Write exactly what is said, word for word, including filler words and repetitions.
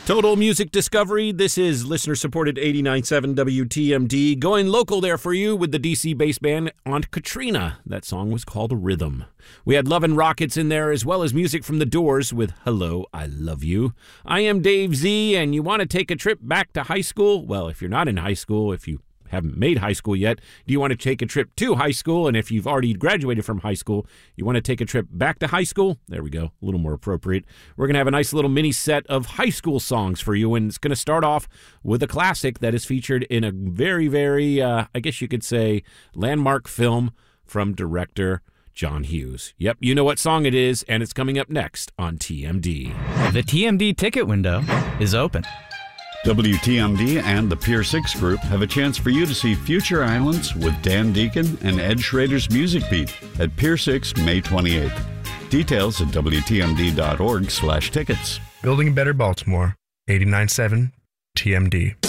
Total Music Discovery. This is listener-supported eighty-nine point seven W T M D. Going local there for you with the D C bass band Aunt Katrina. That song was called Rhythm. We had Love and Rockets in there, as well as music from The Doors with Hello, I Love You. I am Dave Z, and you want to take a trip back to high school? Well, if you're not in high school, if you haven't made high school yet, do you want to take a trip to high school? And if you've already graduated from high school, you want to take a trip back to high school? There we go. A little more appropriate. We're going to have a nice little mini set of high school songs for you, and it's going to start off with a classic that is featured in a very, very, uh, I guess you could say, landmark film from director John Hughes. Yep, you know what song it is, and it's coming up next on T M D. The T M D ticket window is open. W T M D and the Pier six Group have a chance for you to see Future Islands with Dan Deacon and Ed Schrader's Music Beat at Pier six May twenty-eighth. Details at W T M D dot org slash tickets. Building a better Baltimore. eighty-nine point seven T M D.